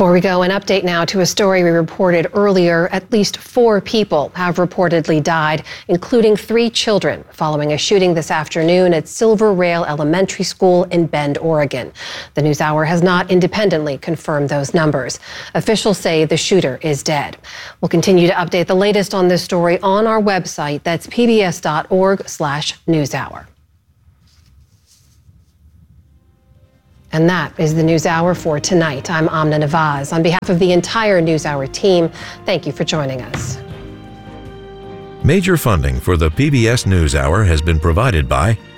Before we go, an update now to a story we reported earlier. At least 4 people have reportedly died, including 3 children, following a shooting this afternoon at Silver Rail Elementary School in Bend, Oregon. The NewsHour has not independently confirmed those numbers. Officials say the shooter is dead. We'll continue to update the latest on this story on our website. That's pbs.org/newshour. And that is the NewsHour for tonight. I'm Amna Nawaz. On behalf of the entire NewsHour team, thank you for joining us. Major funding for the PBS NewsHour has been provided by